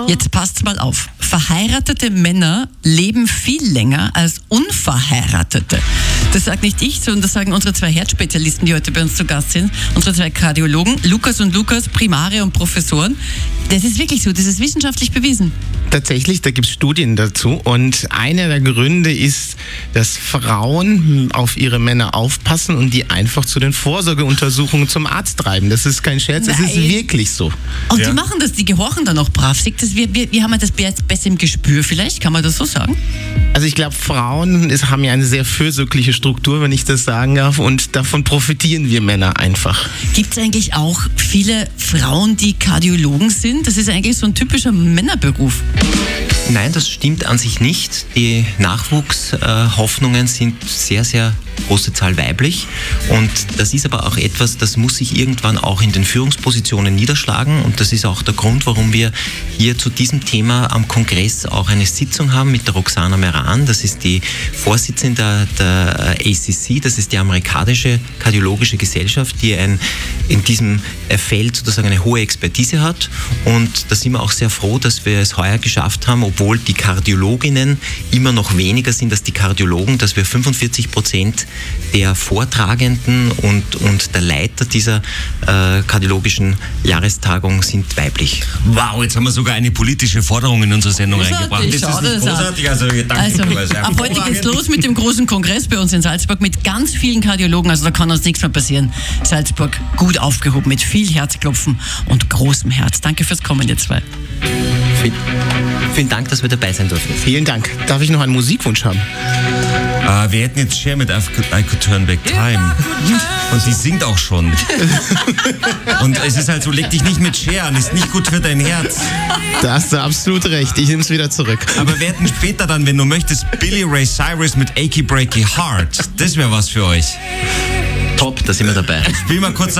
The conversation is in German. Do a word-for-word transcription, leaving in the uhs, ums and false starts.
Jetzt passt mal auf. Verheiratete Männer leben viel länger als unverheiratete. Das sagt nicht ich, sondern das sagen unsere zwei Herzspezialisten, die heute bei uns zu Gast sind. Unsere zwei Kardiologen, Lukas und Lukas, Primare und Professoren. Das ist wirklich so, das ist wissenschaftlich bewiesen. Tatsächlich, da gibt es Studien dazu und einer der Gründe ist, dass Frauen auf ihre Männer aufpassen und die einfach zu den Vorsorgeuntersuchungen zum Arzt treiben. Das ist kein Scherz, das ist wirklich so. Und ja. die machen das, die gehorchen dann auch brav. Das, wir, wir, wir haben das besser im Gespür vielleicht, kann man das so sagen? Also ich glaube, Frauen ist, haben ja eine sehr fürsorgliche Struktur, wenn ich das sagen darf, und davon profitieren wir Männer einfach. Gibt es eigentlich auch viele Frauen, die Kardiologen sind? Das ist eigentlich so ein typischer Männerberuf. Nein, das stimmt an sich nicht. Die Nachwuchshoffnungen äh, sind sehr, sehr große Zahl weiblich. Und das ist aber auch etwas, das muss sich irgendwann auch in den Führungspositionen niederschlagen. Und das ist auch der Grund, warum wir hier zu diesem Thema am Kongress auch eine Sitzung haben mit der Roxana Meran. Das ist die Vorsitzende der A C C, das ist die amerikanische kardiologische Gesellschaft, die ein, in diesem Feld sozusagen eine hohe Expertise hat. Und da sind wir auch sehr froh, dass wir es heuer geschafft haben, obwohl die Kardiologinnen immer noch weniger sind als die Kardiologen, dass wir fünfundvierzig Prozent der Vortragenden und, und der Leiter dieser äh, kardiologischen Jahrestagung sind weiblich. Wow, jetzt haben wir sogar eine politische Forderung in unsere Sendung reingebracht. Das ist nicht großartig? Also, wir danken also ab heute geht's los mit dem großen Kongress bei uns in Salzburg mit ganz vielen Kardiologen, also da kann uns nichts mehr passieren. Salzburg gut aufgehoben mit viel Herzklopfen und großem Herz. Danke fürs Kommen, ihr zwei. Vielen, vielen Dank, dass wir dabei sein dürfen. Vielen Dank. Darf ich noch einen Musikwunsch haben? Uh, wir hätten jetzt Cher mit I Could, I Could Turn Back Time. Und sie singt auch schon. Und es ist halt so, leg dich nicht mit Cher an, ist nicht gut für dein Herz. Da hast du absolut recht, ich nehme es wieder zurück. Aber wir hätten später dann, wenn du möchtest, Billy Ray Cyrus mit Achy Breaky Heart. Das wäre was für euch. Top, da sind wir dabei. Spiel mal kurz